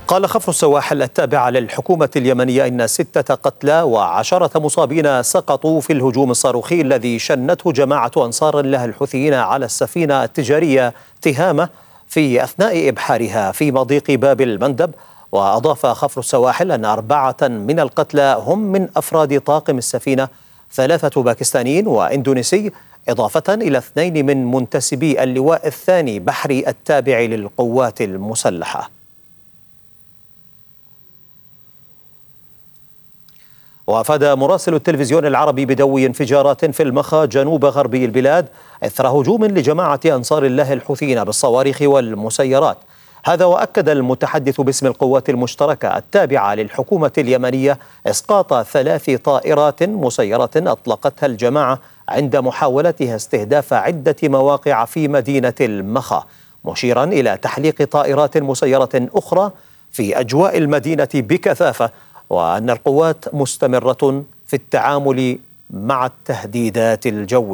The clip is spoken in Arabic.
قال خفر السواحل التابعة للحكومة اليمنية إن 6 قتلى و10 مصابين سقطوا في الهجوم الصاروخي الذي شنته جماعة أنصار الله الحوثيين على السفينة التجارية تهامة في أثناء إبحارها في مضيق باب المندب. وأضاف خفر السواحل أن 4 من القتلى هم من أفراد طاقم السفينة، 3 باكستانيين وإندونيسي، إضافة إلى 2 من منتسبي اللواء الثاني بحري التابع للقوات المسلحة. وأفاد مراسل التلفزيون العربي بدوي انفجارات في المخا جنوب غربي البلاد إثر هجوم لجماعة أنصار الله الحوثيين بالصواريخ والمسيرات. هذا وأكد المتحدث باسم القوات المشتركة التابعة للحكومة اليمنية إسقاط 3 طائرات مسيرة أطلقتها الجماعة عند محاولتها استهداف عدة مواقع في مدينة المخا، مشيرا إلى تحليق طائرات مسيرة أخرى في أجواء المدينة بكثافة، وأن القوات مستمرة في التعامل مع التهديدات الجوية.